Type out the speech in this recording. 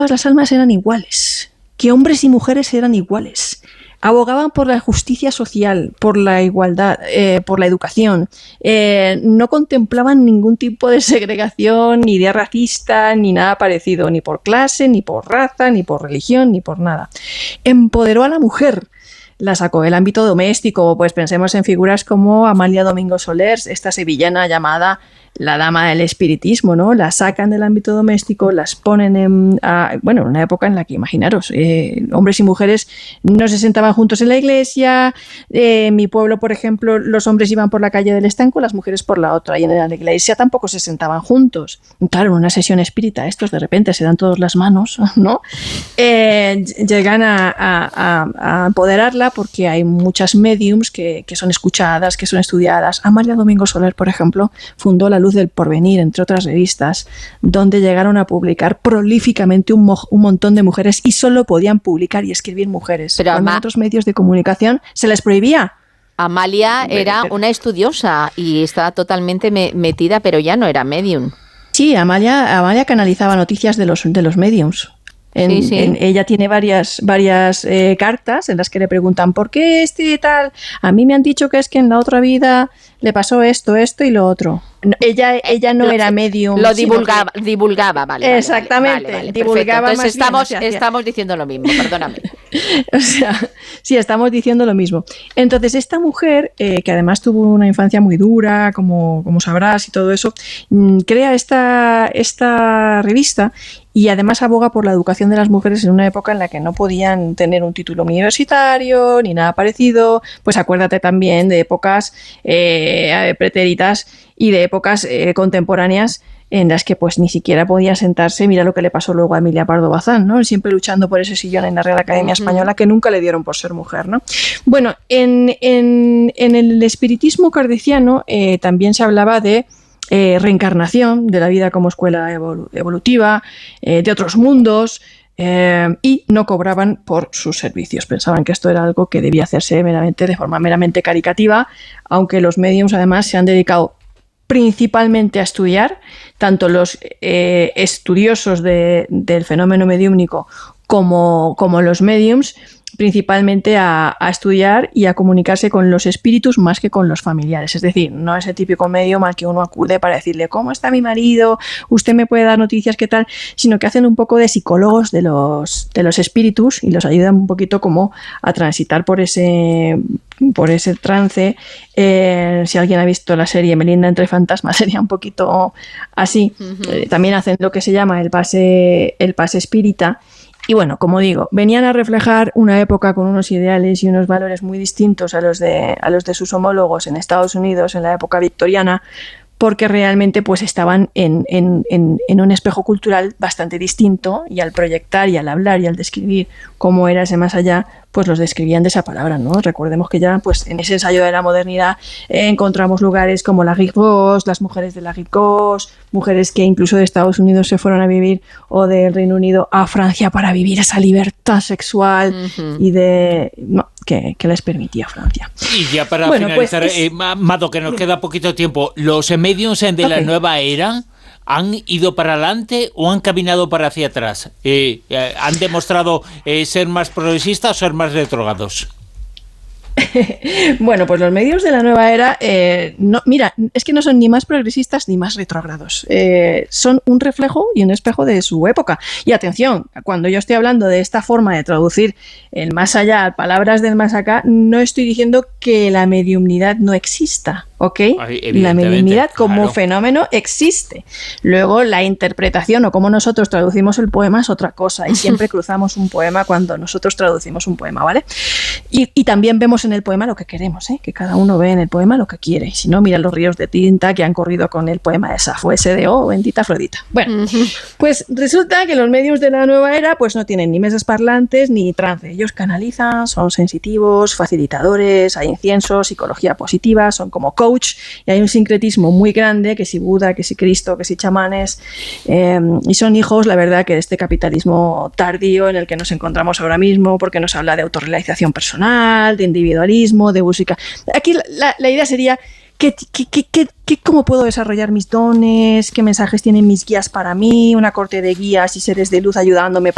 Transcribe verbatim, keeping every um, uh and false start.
las almas eran iguales, que hombres y mujeres eran iguales. Abogaban por la justicia social, por la igualdad, eh, por la educación. Eh, no contemplaban ningún tipo de segregación, ni idea racista, ni nada parecido, ni por clase, ni por raza, ni por religión, ni por nada. Empoderó a la mujer. La sacó del ámbito doméstico, pues pensemos en figuras como Amalia Domingo Soler, esta sevillana llamada la dama del espiritismo, ¿no? La sacan del ámbito doméstico, las ponen en, a, bueno, en una época en la que, imaginaros, eh, hombres y mujeres no se sentaban juntos en la iglesia. Eh, en mi pueblo, por ejemplo, los hombres iban por la calle del Estanco, las mujeres por la otra, y en la iglesia tampoco se sentaban juntos. Claro, en una sesión espírita, estos de repente se dan todas las manos, ¿no? Eh, llegan a, a, a empoderarla porque hay muchas mediums que, que son escuchadas, que son estudiadas. Amalia Domingo Soler, por ejemplo, fundó La Luz del Porvenir, entre otras revistas, donde llegaron a publicar prolíficamente un, mo- un montón de mujeres y solo podían publicar y escribir mujeres. Pero Cuando Ama- en otros medios de comunicación se les prohibía. Amalia era una estudiosa y estaba totalmente me- metida, pero ya no era medium. Sí, Amalia, Amalia canalizaba noticias de los, de los mediums. En, Sí, sí. en, ella tiene varias, varias eh, cartas en las que le preguntan ¿por qué este y tal? A mí me han dicho que es que en la otra vida le pasó esto, esto y lo otro. No, ella, ella no Lo- era medium. Lo sino divulgaba, que- divulgaba, vale. vale, Exactamente, vale, vale, divulgaba perfecto. Entonces más bien, estamos, o sea, hacía- estamos diciendo lo mismo, perdóname. O sea, sí, estamos diciendo lo mismo. Entonces, esta mujer, eh, que además tuvo una infancia muy dura, como, como sabrás y todo eso, mm, crea esta, esta revista y además aboga por la educación de las mujeres en una época en la que no podían tener un título universitario ni nada parecido. Pues acuérdate también de épocas eh, pretéritas y de épocas eh, contemporáneas en las que pues ni siquiera podía sentarse. Mira lo que le pasó luego a Emilia Pardo Bazán, ¿no? Siempre luchando por ese sillón en la Real Academia Ujú. Española que nunca le dieron por ser mujer, ¿no? Bueno, en, en, en el espiritismo kardeciano eh, también se hablaba de eh, reencarnación, de la vida como escuela evolu- evolutiva, eh, de otros mundos, eh, y no cobraban por sus servicios. Pensaban que esto era algo que debía hacerse meramente de forma meramente caricativa, aunque los mediums además se han dedicado principalmente a estudiar, tanto los eh, estudiosos de, del fenómeno mediúmnico como, como los mediums, principalmente a, a estudiar y a comunicarse con los espíritus más que con los familiares. Es decir, no es el típico medium al que uno acude para decirle ¿cómo está mi marido? ¿Usted me puede dar noticias? ¿Qué tal? Sino que hacen un poco de psicólogos de los, de los espíritus y los ayudan un poquito como a transitar por ese, por ese trance. Eh, si alguien ha visto la serie Melinda entre fantasmas, sería un poquito así. Ujú. Eh, también hacen lo que se llama el pase, el pase espírita. Y bueno, como digo, venían a reflejar una época con unos ideales y unos valores muy distintos a los de, a los de sus homólogos en Estados Unidos en la época victoriana, porque realmente pues estaban en, en, en, en un espejo cultural bastante distinto, y al proyectar y al hablar y al describir cómo era ese más allá, pues los describían de esa palabra, ¿no? Recordemos que ya pues en ese ensayo de la modernidad eh, encontramos lugares como la Gigos, las mujeres de la Gigos, mujeres que incluso de Estados Unidos se fueron a vivir, o del Reino Unido a Francia para vivir esa libertad sexual Ujú. y de no, que, que les permitía Francia. Y ya para Bueno, pues finalizar, es- eh, Ma- Mado, que nos queda poquito tiempo, ¿los eh, mediums eh, de la Ok. nueva era han ido para adelante o han caminado para hacia atrás? Eh, eh, ¿Han demostrado eh, ser más progresistas o ser más retrógrados? Bueno, pues los medios de la nueva era, eh, no, mira, es que no son ni más progresistas ni más retrógrados. Eh, son un reflejo y un espejo de su época. Y atención, cuando yo estoy hablando de esta forma de traducir el más allá, palabras del más acá, no estoy diciendo que la mediumnidad no exista, ¿ok? Ay, La evidentemente, mediumnidad como claro. fenómeno existe. Luego la interpretación o cómo nosotros traducimos el poema es otra cosa, y siempre cruzamos un poema cuando nosotros traducimos un poema, ¿vale? Y, y también vemos en el poema lo que queremos, ¿eh? Que cada uno ve en el poema lo que quiere. Y si no, mira los ríos de tinta que han corrido con el poema de Safo, ese de oh, bendita Afrodita. Bueno, pues resulta que los medios de la nueva era pues no tienen ni mesas parlantes ni trance. Ellos canalizan, son sensitivos, facilitadores, hay incienso, psicología positiva, son como coach, y hay un sincretismo muy grande, que si Buda, que si Cristo, que si chamanes, eh, y son hijos, la verdad, que de este capitalismo tardío en el que nos encontramos ahora mismo, porque nos habla de autorrealización personal, de individualismo, de música. Aquí la, la, la idea sería ¿Qué, qué, qué, qué, qué, ¿Cómo puedo desarrollar mis dones? ¿Qué mensajes tienen mis guías para mí? Una corte de guías y seres de luz ayudándome